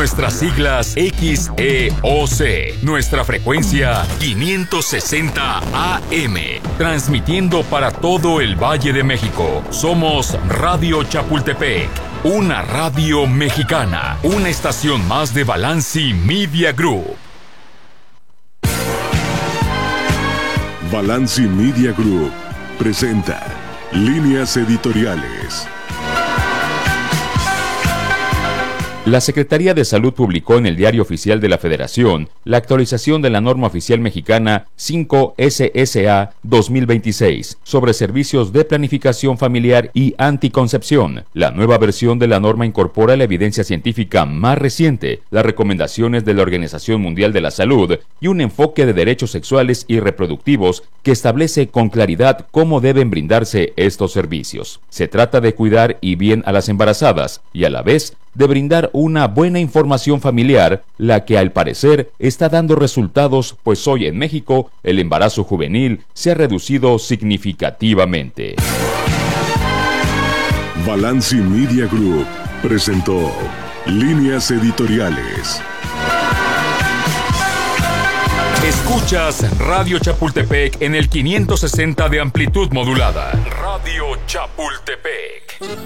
Nuestras siglas XEOC. Nuestra frecuencia 560 AM. Transmitiendo para todo el Valle de México. Somos Radio Chapultepec. Una radio mexicana. Una estación más de Balanci Media Group. Balanci Media Group presenta Líneas Editoriales. La Secretaría de Salud publicó en el Diario Oficial de la Federación la actualización de la norma oficial mexicana 5 SSA 2026 sobre servicios de planificación familiar y anticoncepción. La nueva versión de la norma incorpora la evidencia científica más reciente, las recomendaciones de la Organización Mundial de la Salud y un enfoque de derechos sexuales y reproductivos que establece con claridad cómo deben brindarse estos servicios. Se trata de cuidar y bien a las embarazadas y a la vez de brindar una buena información familiar, la que al parecer está dando resultados, pues hoy en México el embarazo juvenil se ha reducido significativamente. Balanci Media Group presentó Líneas Editoriales. Escuchas Radio Chapultepec en el 560 de amplitud modulada. Radio Chapultepec.